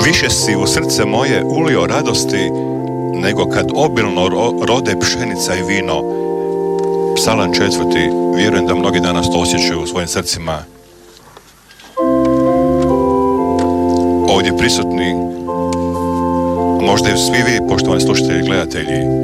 Više si u srce moje ulio radosti nego kad obilno rode pšenica i vino. Psalam 4. Vjerujem da mnogi danas to osjećaju u svojim srcima. Ovdje prisutni, možda i svi vi, poštovani slušatelji i gledatelji,